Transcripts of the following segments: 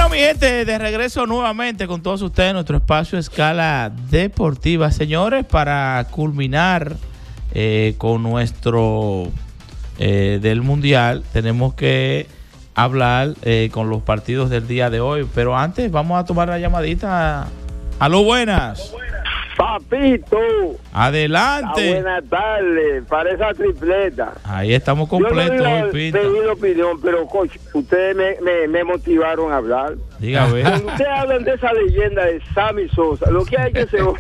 Bueno, mi gente, de regreso nuevamente con todos ustedes en nuestro espacio Escala Deportiva. Señores, para culminar con nuestro del Mundial, tenemos que hablar con los partidos del día de hoy. Pero antes vamos a tomar la llamadita. ¡Aló, buenas! Papito, adelante. Buenas tardes, para esa tripleta. Ahí estamos completos hoy, Pinta. Yo no pedí opinión, pero coach, ustedes me motivaron a hablar. Dígame. Cuando ustedes hablan de esa leyenda de Sammy Sosa, lo que hay que hacer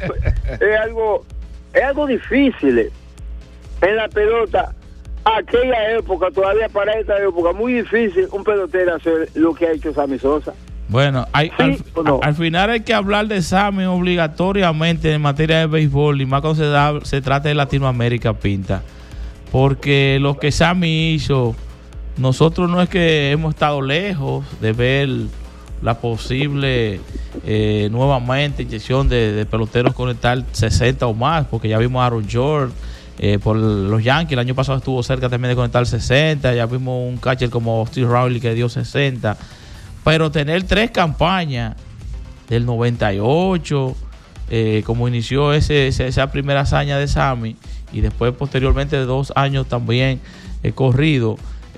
es algo difícil en la pelota. Aquella época, todavía para esta época, muy difícil un pelotero hacer lo que ha hecho Sammy Sosa. Bueno, al final hay que hablar de Sammy obligatoriamente en materia de béisbol, y más cuando se trata de Latinoamérica, Pinta, porque lo que Sammy hizo, nosotros no es que hemos estado lejos de ver la posible nuevamente inyección de peloteros conectar 60 o más, porque ya vimos a Aaron George por los Yankees, el año pasado estuvo cerca también de conectar 60, ya vimos un catcher como Steve Rowley que dio 60. Pero tener 3 campañas del 98, como inició esa primera hazaña de Sammy, y después posteriormente 2 años también corrido,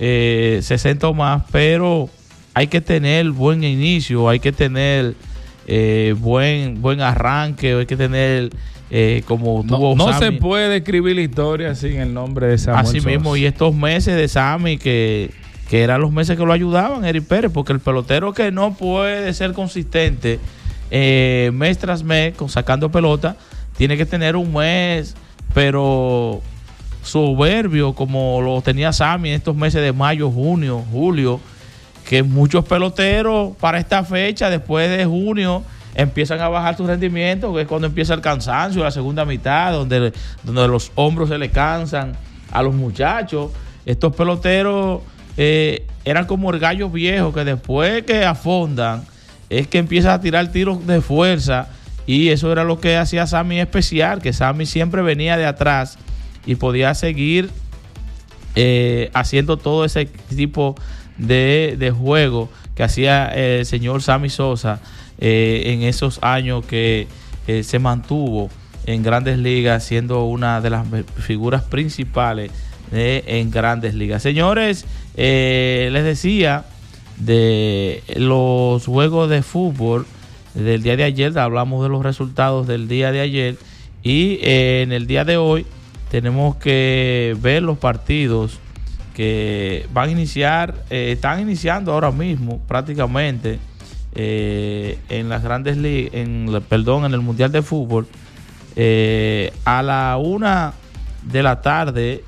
60 o más, pero hay que tener buen inicio, hay que tener buen arranque, hay que tener como tuvo no Sammy. Se puede escribir la historia sin el nombre de Samuel Así Sosa. mismo, y estos meses de Sammy que eran los meses que lo ayudaban, Eric Pérez, porque el pelotero que no puede ser consistente mes tras mes sacando pelota, tiene que tener un mes, pero soberbio, como lo tenía Sammy en estos meses de mayo, junio, julio, que muchos peloteros para esta fecha, después de junio, empiezan a bajar su rendimiento, que es cuando empieza el cansancio, la segunda mitad, donde los hombros se le cansan a los muchachos. Estos peloteros eran como el gallo viejo, que después que afondan es que empieza a tirar tiros de fuerza, y eso era lo que hacía Sammy especial, que Sammy siempre venía de atrás y podía seguir haciendo todo ese tipo de juego que hacía el señor Sammy Sosa en esos años que se mantuvo en Grandes Ligas, siendo una de las figuras principales en Grandes Ligas. Señores, les decía de los juegos de fútbol del día de ayer, hablamos de los resultados del día de ayer, y en el día de hoy tenemos que ver los partidos que van a iniciar, están iniciando ahora mismo prácticamente en las Grandes Ligas, en el Mundial de Fútbol. A la 1 de la tarde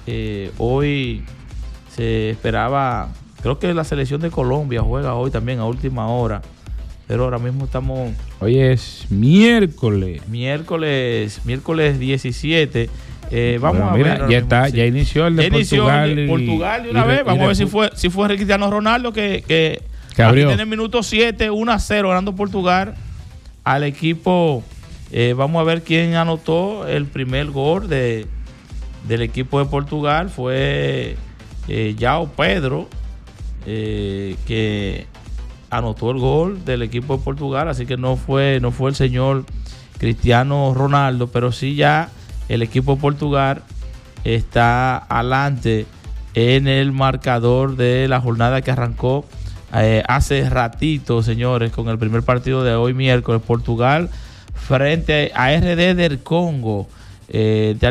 hoy se esperaba, creo que la selección de Colombia juega hoy también a última hora, pero ahora mismo estamos... Hoy es miércoles 17. Vamos a ver. Ya inició el de Portugal. Portugal de una vez. Vamos a ver si fue Cristiano Ronaldo que abrió. En el minuto 7, 1-0 ganando Portugal al equipo. Vamos a ver quién anotó el primer gol del equipo de Portugal. Fue João Pedro, que anotó el gol del equipo de Portugal, así que no fue el señor Cristiano Ronaldo, pero sí ya el equipo de Portugal está adelante en el marcador de la jornada que arrancó hace ratito, señores, con el primer partido de hoy miércoles. Portugal frente a RD del Congo.